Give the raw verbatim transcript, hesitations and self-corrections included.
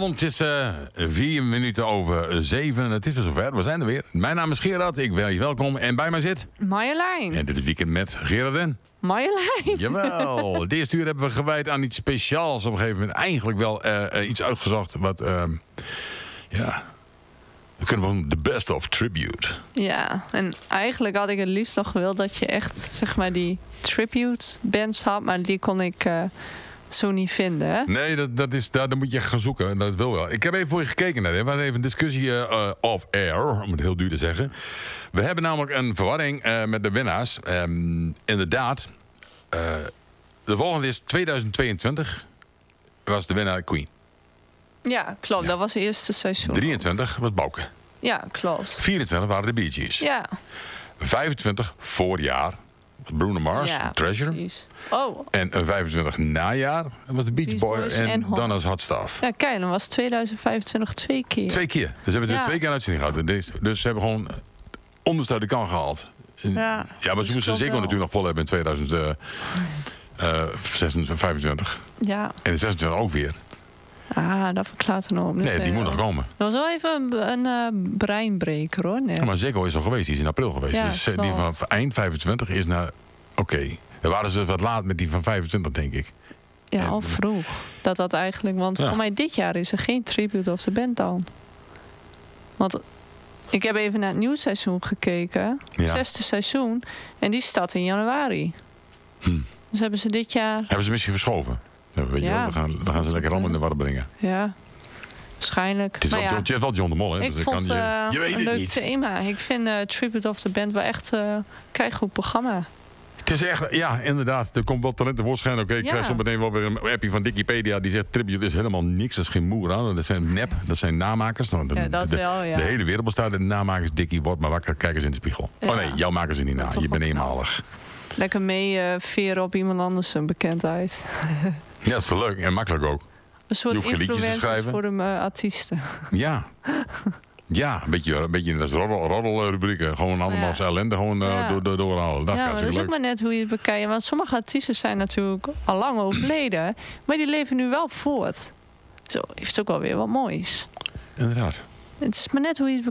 Goedenavond, het is uh, vier minuten over zeven. Het is weer zover, we zijn er weer. Mijn naam is Gerard, ik ben je welkom. En bij mij zit... Marjolein. En dit is Weekend met Gerard en... Marjolein. Jawel, het eerste uur hebben we gewijd aan iets speciaals. Op een gegeven moment eigenlijk wel uh, uh, iets uitgezocht wat... Uh, ja... We kunnen gewoon de best of tribute. Ja, en eigenlijk had ik het liefst nog gewild dat je echt, zeg maar, die tribute bands had. Maar die kon ik uh, zo niet vinden. Hè? Nee, dat, dat is, daar, daar moet je echt gaan zoeken. Dat wil wel. Ik heb even voor je gekeken naar dit. We hadden even een discussie uh, off-air, om het heel duur te zeggen. We hebben namelijk een verwarring uh, met de winnaars. Um, inderdaad, uh, de volgende is tweeduizend tweeëntwintig. Was de winnaar Queen. Ja, klopt. Ja. Dat was het eerste seizoen. drieëntwintig was Bauke. Ja, klopt. vierentwintig waren de Bee Gees. Ja. vijfentwintig voorjaar Bruno Mars, ja, Treasure. Precies. Oh. En vijfentwintig najaar was de Beach, Beach Boy Boys en, en Donna's Hot Stuff. Ja, kijk, dan was tweeduizend vijfentwintig twee keer. Twee keer. Dus hebben ze ja. twee keer een uitzending gehad. Dus, dus ze hebben gewoon onderste uit de kan gehaald. Ja, ja maar ze moesten zeker natuurlijk nog vol hebben in tweeduizend vijfentwintig. Ja. En in zesentwintig ook weer. Ah, dat verklaart er nog op. Nee, die moet nog komen. Dat was wel even een, een uh, breinbreker, hoor. Nee. Ja, maar Ziggo is al geweest. Die is in april geweest. Ja, dus die van eind vijfentwintig is naar... Oké. Okay. Dan waren ze wat laat met die van vijfentwintig, denk ik. Ja, en, al vroeg. Dat dat eigenlijk... Want ja. voor mij dit jaar is er geen tribute of the band dan. Want ik heb even naar het nieuwseizoen gekeken. Ja. Zesde seizoen. En die start in januari. Hm. Dus hebben ze dit jaar... Hebben ze misschien verschoven? Ja, weet je ja, wel, we gaan, we gaan ze lekker allemaal in de war brengen. Ja, waarschijnlijk. Het is, wel, ja, het is wel John de Mol, hè? Ik dus vond kan, je, uh, je weet een het leuk niet. thema. Ik vind uh, Tribute of the Band wel echt uh, een goed programma. Het is echt, ja, inderdaad. Er komt wel talent tevoorschijn. Oké, okay, ik ja. krijg zo meteen wel weer een appje van Wikipedia die zegt: Tribute is helemaal niks. Dat is geen moer aan. Dat zijn nep. Dat zijn namakers. Nou, de, ja, dat de, wel, ja. de hele wereld bestaat uit namakers. Dikkie wordt maar wakker. Kijk eens in de spiegel. Ja. Oh nee, jou maken ze niet na. Je bent eenmalig. Lekker mee uh, veren op iemand anders een bekendheid. Ja, dat is wel leuk en makkelijk ook. Een soort influencers voor de uh, artiesten. Ja. Ja, een beetje, een beetje in de roddelrubrieken. Gewoon allemaal ja. ellende gewoon, uh, ja. door, door, doorhalen. Dat ja, is maar dat is leuk. ook maar net hoe je het bekijkt. Want sommige artiesten zijn natuurlijk al lang overleden. Maar die leven nu wel voort. Zo heeft ook wel weer wat moois. Inderdaad. Het is maar net hoe je het